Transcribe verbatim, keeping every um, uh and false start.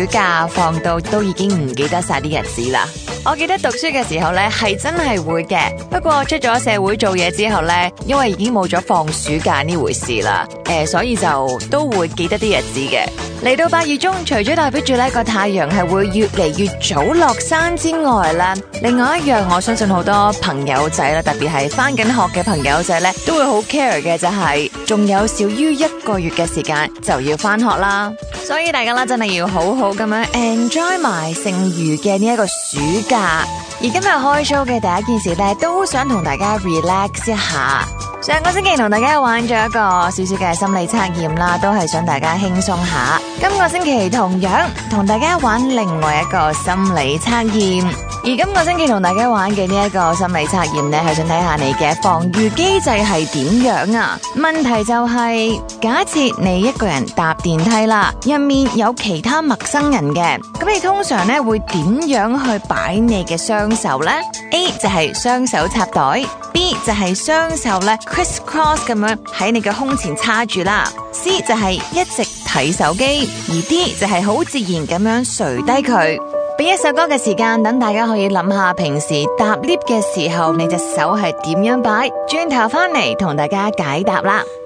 假放到都已經唔記得晒啲日子啦。我記得讀書嘅時候呢，係真係會嘅，不過出咗社會做嘢之後呢，因為已經冇咗放暑假呢回事啦，誒、呃，所以就都會記得啲日子嘅。嚟到八月中，除咗代表住呢個太陽係會越嚟越早落山之外啦，另外一樣我相信好多朋友仔啦，特別係返緊學嘅朋友仔呢，都會好 care 嘅就係、是，仲有少於一個月嘅時間就要返學啦，所以大家啦真係要好好咁樣 enjoy 埋剩餘嘅呢一個暑假。而今日開 show 嘅第一件事呢，都想同大家 relax 一下。上個星期同大家玩咗一個少少嘅心理測驗啦，都係想大家輕鬆下。今個星期同樣同大家玩另外一個心理測驗，而今個星期同大家玩嘅呢一個心理測驗呢，係想睇下你嘅防禦機制係點樣啊？問題就係、是、假設你一個人搭電梯啦，入面有其他陌生人嘅，咁你通常呢會點樣去擺你嘅雙手呢？ A 就係雙手插袋， B 就係雙手咧 criss cross 咁樣喺你嘅胸前叉住啦， C 就係一直睇手機，而 D 就係好自然咁樣垂低佢。俾一首歌嘅時間，等大家可以諗下平時搭 lift 嘅時候，你隻手係點樣擺？轉頭翻嚟同大家解答啦。